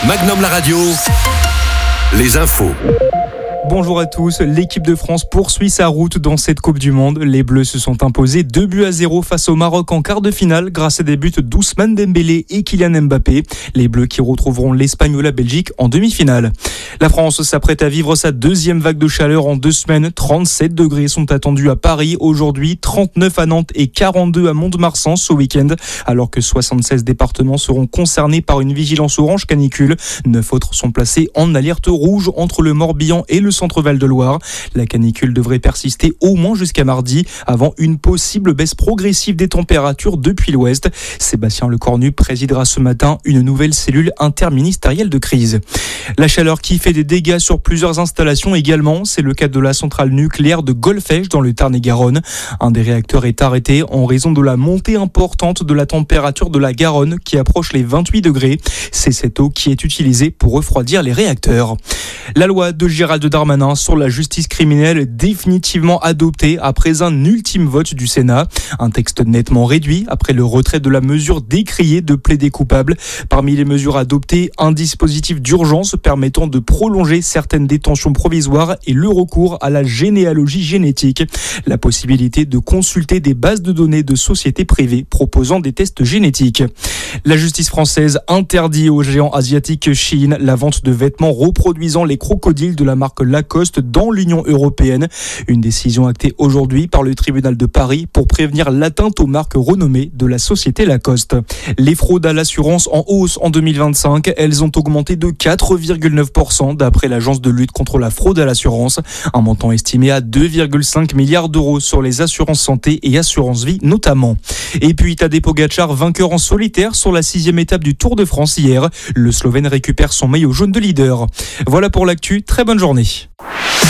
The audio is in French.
Magnum la radio, les infos. Bonjour à tous, l'équipe de France poursuit sa route dans cette Coupe du Monde. Les Bleus se sont imposés 2-0 face au Maroc en quart de finale grâce à des buts d'Ousmane Dembélé et Kylian Mbappé. Les Bleus qui retrouveront l'Espagne ou la Belgique en demi-finale. La France s'apprête à vivre sa deuxième vague de chaleur en 2 semaines. 37 degrés sont attendus à Paris aujourd'hui, 39 à Nantes et 42 à Mont-de-Marsan ce week-end, alors que 76 départements seront concernés par une vigilance orange canicule. 9 autres sont placés en alerte rouge entre le Morbihan et le centre-Val de Loire. La canicule devrait persister au moins jusqu'à mardi, avant une possible baisse progressive des températures depuis l'ouest. Sébastien Lecornu présidera ce matin une nouvelle cellule interministérielle de crise. La chaleur qui fait des dégâts sur plusieurs installations également, c'est le cas de la centrale nucléaire de Golfech dans le Tarn-et-Garonne. Un des réacteurs est arrêté en raison de la montée importante de la température de la Garonne qui approche les 28 degrés. C'est cette eau qui est utilisée pour refroidir les réacteurs. La loi de Gérald Darmanin sur la justice criminelle définitivement adoptée après un ultime vote du Sénat. Un texte nettement réduit après le retrait de la mesure décriée de plaider coupable. Parmi les mesures adoptées, un dispositif d'urgence permettant de prolonger certaines détentions provisoires et le recours à la généalogie génétique. La possibilité de consulter des bases de données de sociétés privées proposant des tests génétiques. La justice française interdit au géant asiatique Shein la vente de vêtements reproduisant les crocodiles de la marque Lacoste dans l'Union européenne. Une décision actée aujourd'hui par le tribunal de Paris pour prévenir l'atteinte aux marques renommées de la société Lacoste. Les fraudes à l'assurance en hausse en 2025, elles ont augmenté de 4,9% d'après l'agence de lutte contre la fraude à l'assurance. Un montant estimé à 2,5 milliards d'euros sur les assurances santé et assurances vie notamment. Et puis Tadej Pogačar, vainqueur en solitaire sur la 6e étape du Tour de France hier. Le Slovène récupère son maillot jaune de leader. Voilà pour l'actu, très bonne journée.